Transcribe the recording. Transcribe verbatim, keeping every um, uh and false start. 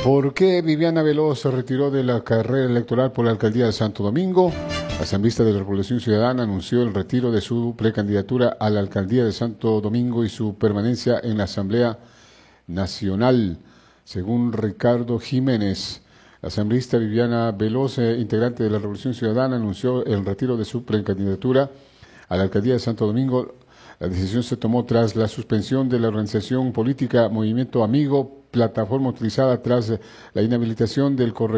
¿Por qué Viviana Veloz se retiró de la carrera electoral por la alcaldía de Santo Domingo? La Asambleísta de la Revolución Ciudadana anunció el retiro de su precandidatura a la alcaldía de Santo Domingo y su permanencia en la Asamblea Nacional. Según Ricardo Jiménez, la asambleísta Viviana Veloz, eh, integrante de la Revolución Ciudadana, anunció el retiro de su precandidatura a la alcaldía de Santo Domingo. La decisión se tomó tras la suspensión de la organización política Movimiento Amigo, plataforma utilizada tras la inhabilitación del corregidor